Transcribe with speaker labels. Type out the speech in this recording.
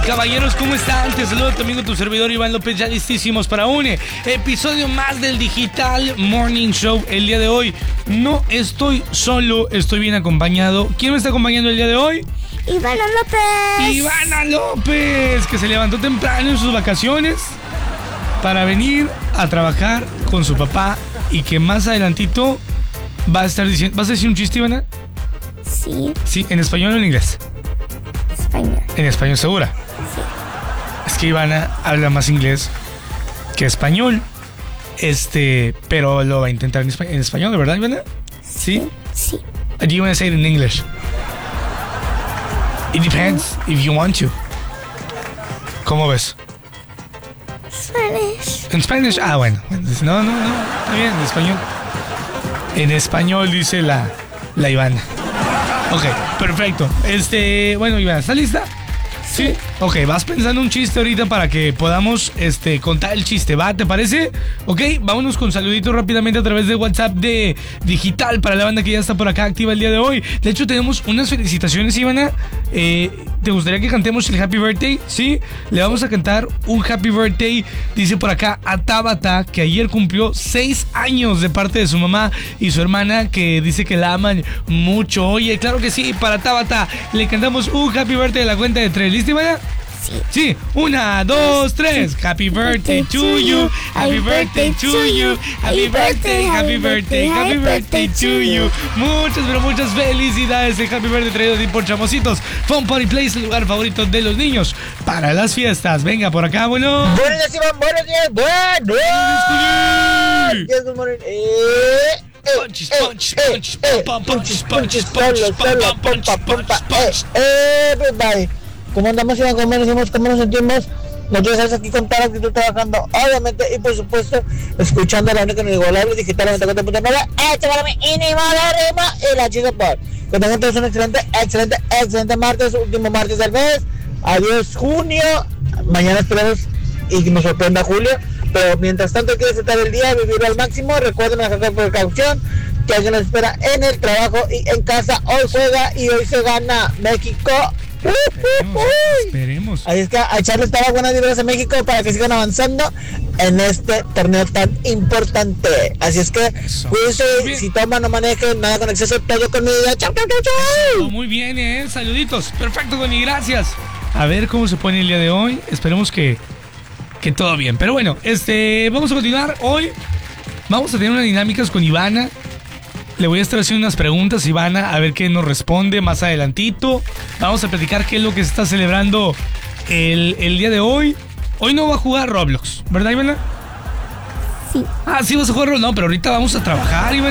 Speaker 1: caballeros, ¿cómo están? Te saludo a tu amigo, tu servidor Iván López, ya listísimos para un episodio más del Digital Morning Show. El día de hoy no estoy solo, estoy bien acompañado. ¿Quién me está acompañando el día de hoy?
Speaker 2: Ivana López.
Speaker 1: Ivana López, que se levantó temprano en sus vacaciones para venir a trabajar con su papá y que más adelantito va a estar diciendo... ¿Vas a decir un chiste, Ivana?
Speaker 2: Sí.
Speaker 1: Sí, ¿en español o en inglés?
Speaker 2: Español.
Speaker 1: En español, ¿segura?
Speaker 2: Sí.
Speaker 1: Es que Ivana habla más inglés que español. Pero lo va a intentar en español, ¿de verdad, Ivana? ¿Sí?
Speaker 2: Sí.
Speaker 1: Do you want to say it in English? It depends if you want to. ¿Cómo ves?
Speaker 2: Spanish.
Speaker 1: ¿En Spanish? Ah, bueno. No. Está bien, en español. En español dice la Ivana. Ok, perfecto. Bueno, Ivana, ¿estás lista? Sí. Ok, vas pensando un chiste ahorita para que podamos contar el chiste, ¿va? ¿Te parece? Ok, vámonos con saluditos rápidamente a través de WhatsApp de Digital para la banda que ya está por acá activa el día de hoy. De hecho, tenemos unas felicitaciones, Ivana. ¿Te gustaría que cantemos el Happy Birthday? Sí, le vamos a cantar un Happy Birthday, dice por acá, a Tabata, que ayer cumplió 6 años de parte de su mamá y su hermana, que dice que la aman mucho. Oye, claro que sí, para Tabata le cantamos un Happy Birthday de la cuenta de 3. ¿Listo, Ivana? Sí, 1, 2, 3. Happy birthday to you. Happy birthday to you. Happy birthday, happy birthday, happy birthday to you. Muchas, pero muchas felicidades. El happy birthday traído de por Chamositos Fun Party Place, el lugar favorito de los niños para las fiestas. Venga, por acá, bueno.
Speaker 3: Buenos días, Iván. Buenos días. Everybody. ¿Cómo andamos, Iván? ¿Cómo nos sentimos? ¿Cómo nos sentimos? Nosotros estamos aquí con toda la actitud trabajando, obviamente, y por supuesto, escuchando la única inigualable Digital 94.9, inimalable y la chica por. Que tengan todos un excelente martes, último martes del mes. Adiós, junio. Mañana esperamos y que nos sorprenda julio. Pero mientras tanto, hay que disfrutar el día, vivirlo al máximo. Recuerden hacer precaución, que alguien nos espera en el trabajo y en casa. Hoy juega y hoy se gana México.
Speaker 1: Esperemos.
Speaker 3: Ahí es que a echarles todas las buenas vibras a México para que sigan avanzando en este torneo tan importante. Así es que cuídense, si toman no manejen, nada con exceso, todo con medida. Chau.
Speaker 1: Muy bien, saluditos. Perfecto, Tony, gracias. A ver cómo se pone el día de hoy. Esperemos que todo bien. Pero bueno, vamos a continuar. Hoy vamos a tener unas dinámicas con Ivana. Le voy a estar haciendo unas preguntas, Ivana, a ver qué nos responde más adelantito. Vamos a platicar qué es lo que se está celebrando el día de hoy. Hoy no va a jugar Roblox, ¿verdad, Ivana?
Speaker 2: Sí.
Speaker 1: Ah, sí vas a jugar Roblox. No, pero ahorita vamos a trabajar, Ivana.